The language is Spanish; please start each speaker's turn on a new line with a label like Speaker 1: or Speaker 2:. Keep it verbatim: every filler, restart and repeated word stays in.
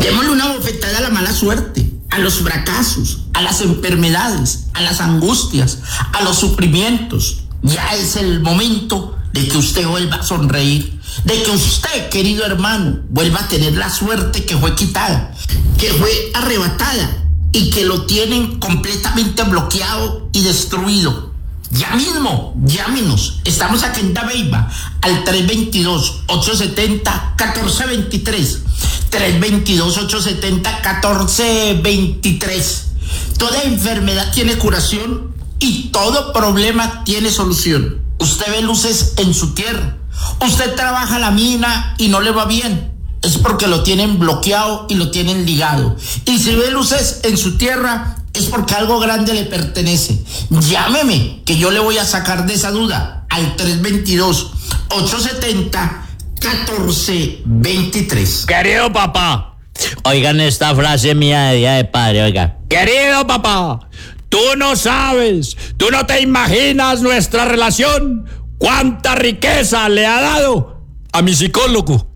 Speaker 1: Démosle una bofetada a la mala suerte, a los fracasos, a las enfermedades, a las angustias, a los sufrimientos. Ya es el momento de que usted vuelva a sonreír, de que usted, querido hermano, vuelva a tener la suerte que fue quitada, que fue arrebatada y que lo tienen completamente bloqueado y destruido. Ya mismo, llámenos. Estamos aquí en Dabeiba al tres dos dos, ocho siete cero, uno cuatro dos tres. tres dos dos, ocho siete cero, uno cuatro dos tres. Toda enfermedad tiene curación y todo problema tiene solución. Usted ve luces en su tierra. Usted trabaja la mina y no le va bien. Es porque lo tienen bloqueado y lo tienen ligado. Y si ve luces en su tierra, es porque algo grande le pertenece. Llámeme, que yo le voy a sacar de esa duda al tres dos dos, ocho siete cero, uno cuatro dos tres.
Speaker 2: Querido papá, oigan esta frase mía de Día de Padre, oigan. Querido papá, tú no sabes, tú no te imaginas nuestra relación, cuánta riqueza le ha dado a mi psicólogo.